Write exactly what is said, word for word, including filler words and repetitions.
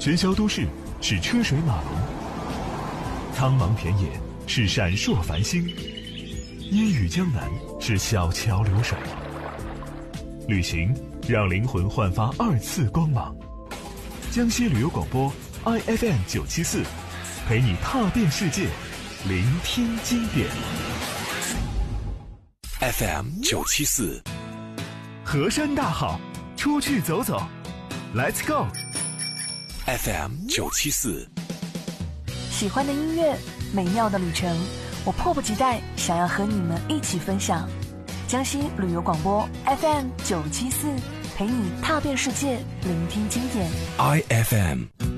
喧嚣都市是车水马龙，苍茫田野是闪烁繁星，烟雨江南是小桥流水。旅行让灵魂焕发二次光芒。江西旅游广播 I F M 九七四，陪你踏遍世界，聆听经典。 F M 九七四， 河山大好，出去走走 ，Let's go。 F M 九七四， 喜欢的音乐，美妙的旅程，我迫不及待想要和你们一起分享。江西旅游广播 F M 九七四，陪你踏遍世界，聆听经典。 I F M。